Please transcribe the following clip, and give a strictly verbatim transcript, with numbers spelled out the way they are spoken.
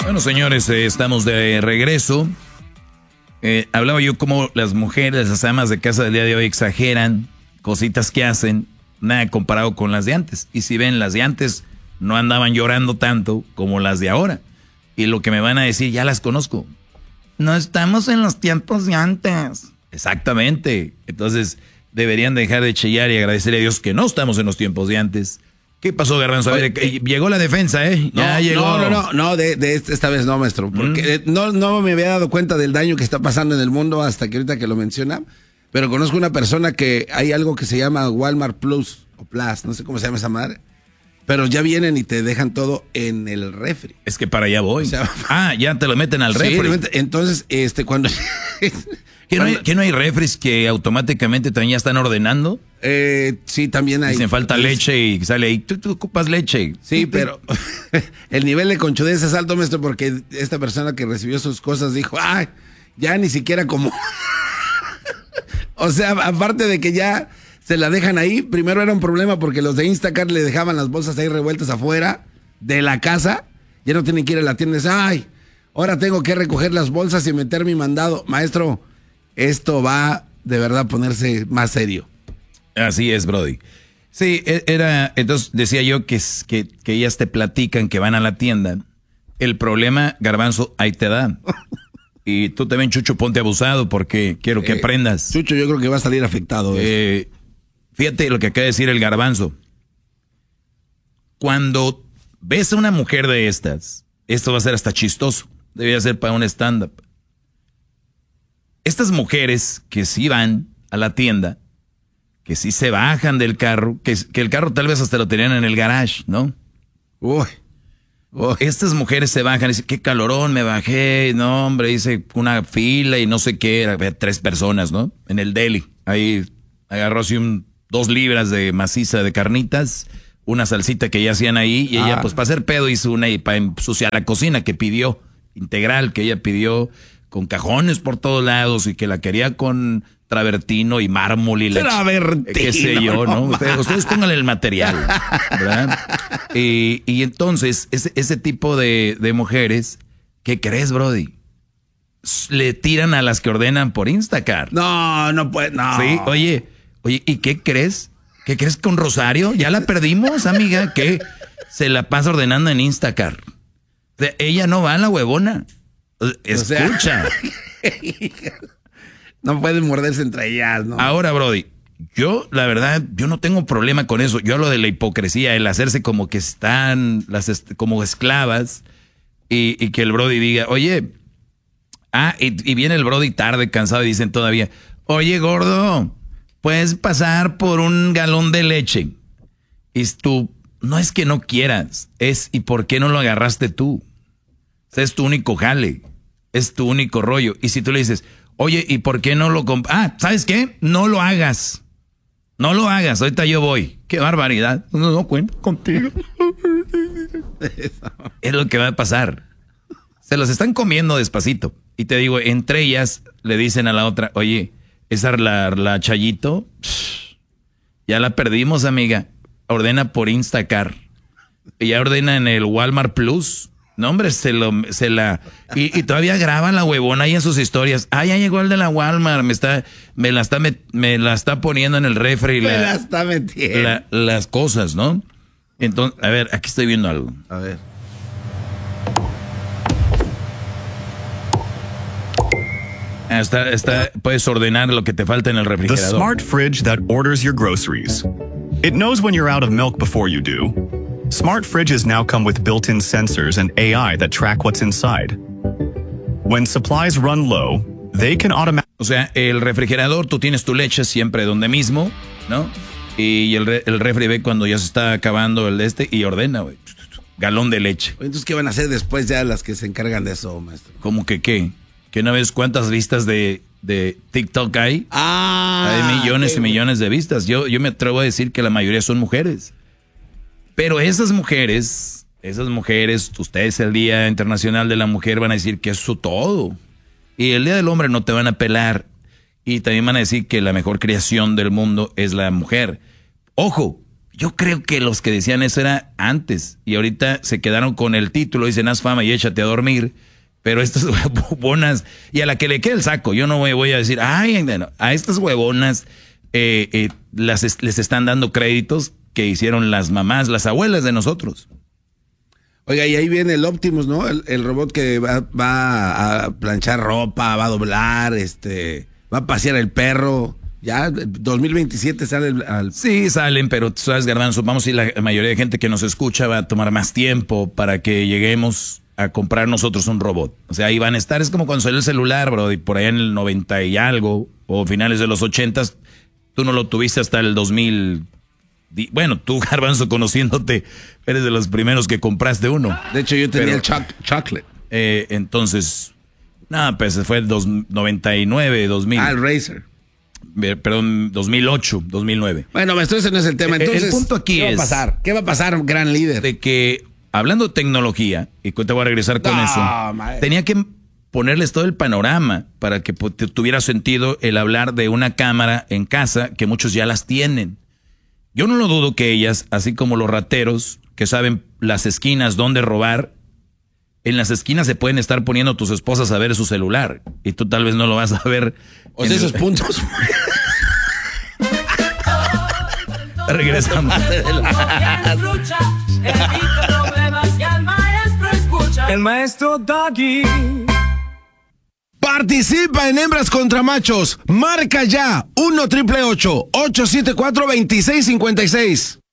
Bueno, señores, eh, estamos de regreso. Eh, hablaba yo como las mujeres, las amas de casa del día de hoy exageran cositas que hacen, nada comparado con las de antes. Y si ven, las de antes no andaban llorando tanto como las de ahora. Y lo que me van a decir, ya las conozco. No estamos en los tiempos de antes. Exactamente. Entonces, deberían dejar de chillar y agradecerle a Dios que no estamos en los tiempos de antes. ¿Qué pasó, Garbanzo? A ver, eh, llegó la defensa, ¿eh? Ya no, llegó. No, no, no, no, de, de esta vez no, maestro. Porque mm. no, no me había dado cuenta del daño que está pasando en el mundo hasta que ahorita que lo menciona. Pero conozco una persona que hay algo que se llama Walmart Plus o Plus, no sé cómo se llama esa madre. Pero ya vienen y te dejan todo en el refri. Es que para allá voy. O sea, ah, ya te lo meten al sí, refri. Entonces, este, cuando... ¿Que no, hay, ¿Que no hay refris que automáticamente también ya están ordenando? Eh, sí, también hay. Dicen falta leche y sale ahí, tú, tú ocupas leche. Sí, pero el nivel de conchudez es alto, maestro, porque esta persona que recibió sus cosas dijo, ay, ya ni siquiera como... O sea, aparte de que ya se la dejan ahí, primero era un problema porque los de Instacart le dejaban las bolsas ahí revueltas afuera de la casa, ya no tienen que ir a la tienda y decir, ay, ahora tengo que recoger las bolsas y meter mi mandado. Maestro, esto va de verdad a ponerse más serio. Así es, Brody. Sí, era, entonces decía yo que, que, que ellas te platican que van a la tienda. El problema, Garbanzo, ahí te da. Y tú también, Chucho, ponte abusado porque quiero que eh, aprendas. Chucho, yo creo que va a salir afectado. Eh, fíjate lo que acaba de decir el Garbanzo. Cuando ves a una mujer de estas, esto va a ser hasta chistoso. Debería ser para un stand-up. Estas mujeres que sí van a la tienda, que sí se bajan del carro, que, que el carro tal vez hasta lo tenían en el garage, ¿no? Uy, uy. Estas mujeres se bajan y dicen, qué calorón, me bajé, no, hombre, hice una fila y no sé qué, había tres personas, ¿no? En el deli. Ahí agarró así un, dos libras de maciza de carnitas, una salsita que ya hacían ahí, y ah. ella, pues para hacer pedo, hizo una y para ensuciar la cocina que pidió, integral, que ella pidió, con cajones por todos lados y que la quería con travertino y mármol y travertino, qué sé yo, ¿no? Ustedes, ustedes pónganle el material, ¿verdad? Y, y entonces, ese, ese tipo de, de mujeres, ¿qué crees, Brody? Le tiran a las que ordenan por Instacart. No, no puede, no. Sí, oye, oye, ¿y qué crees? ¿Qué crees con Rosario? ¿Ya la perdimos, amiga? ¿Qué? Se la pasa ordenando en Instacart. O sea, ella no va a la huevona. Escucha. O sea, no pueden morderse entre ellas, ¿no? Ahora, Brody, yo, la verdad, yo no tengo problema con eso. Yo hablo de la hipocresía, el hacerse como que están las est- como esclavas y, y que el Brody diga, oye, ah, y, y viene el Brody tarde, cansado y dicen todavía, oye, gordo, puedes pasar por un galón de leche. Y tú, no es que no quieras, es ¿y por qué no lo agarraste tú? O sea, es tu único jale, es tu único rollo. Y si tú le dices, oye, ¿y por qué no lo comp- Ah, ¿sabes qué? No lo hagas. No lo hagas, ahorita yo voy. Qué barbaridad. No, no cuento contigo. Es lo que va a pasar. Se los están comiendo despacito. Y te digo, entre ellas le dicen a la otra, oye, esa la, la Chayito, psh, ya la perdimos, amiga. Ordena por Instacart. Y ya ordena en el Walmart Plus. No, hombre, se, lo, se la... Y, y todavía graba la huevona ahí en sus historias. Ah, ya llegó el de la Walmart. Me está, me la está, me, me la está poniendo en el refri. Me la, la está metiendo. La, las cosas, ¿no? Entonces, a ver, aquí estoy viendo algo. A ver. Ah, está, está, puedes ordenar lo que te falta en el refrigerador. The smart fridge that orders your groceries. It knows when you're out of milk before you do. Smart fridges now come with built-in sensors and A I that track what's inside. When supplies run low, they can automatically... O sea, el refrigerador, tú tienes tu leche siempre donde mismo, ¿no? Y el, re, el refri ve cuando ya se está acabando el de este y ordena, güey. Galón de leche. Entonces, ¿qué van a hacer después ya las que se encargan de eso, maestro? ¿Cómo que qué? ¿Que no ves cuántas vistas de, de TikTok hay? Ah, hay millones y millones de vistas. Yo, yo me atrevo a decir que la mayoría son mujeres. Pero esas mujeres, esas mujeres, ustedes el Día Internacional de la Mujer van a decir que es su todo. Y el Día del Hombre no te van a pelar. Y también van a decir que la mejor creación del mundo es la mujer. Ojo, Yo creo que los que decían eso era antes y ahorita se quedaron con el título, dicen haz fama y échate a dormir, pero estas huevonas, y a la que le quede el saco, yo no voy, voy a decir, ay, no, a estas huevonas eh, eh, las, les están dando créditos que hicieron las mamás, las abuelas de nosotros. Oiga, y ahí viene el Optimus, ¿no? El, el robot que va, va a planchar ropa, va a doblar, este, va a pasear el perro. Ya, dos mil veintisiete sale el, al... Sí, salen, pero tú sabes, Garbanzo, vamos a ir, la mayoría de gente que nos escucha va a tomar más tiempo para que lleguemos a comprar nosotros un robot. O sea, ahí van a estar, es como cuando salió el celular, bro, y por allá en el noventa y algo, o finales de los ochentas, tú no lo tuviste hasta el dos mil. Bueno, tú, Garbanzo, conociéndote, eres de los primeros que compraste uno. De hecho, yo tenía pero, el choc chocolate. Eh, entonces, nada, pues fue el dos, noventa y nueve, dos mil. Ah, el Razer. Perdón, dos mil ocho, dos mil nueve. Bueno, esto ese no es el tema. Entonces, el punto aquí ¿qué es... va a pasar? ¿Qué va a pasar, gran líder? De que, hablando de tecnología, y te voy a regresar con no, eso, madre. tenía que ponerles todo el panorama para que tuviera sentido el hablar de una cámara en casa, que muchos ya las tienen. Yo no lo dudo que ellas, así como los rateros, que saben las esquinas dónde robar, en las esquinas se pueden estar poniendo tus esposas a ver su celular, y tú tal vez no lo vas a ver. O sea, esos el... puntos. Regresamos. El maestro Doggy. Participa en Hembras contra Machos. Marca ya uno triple ocho, ocho siete cuatro, dos seis cinco seis.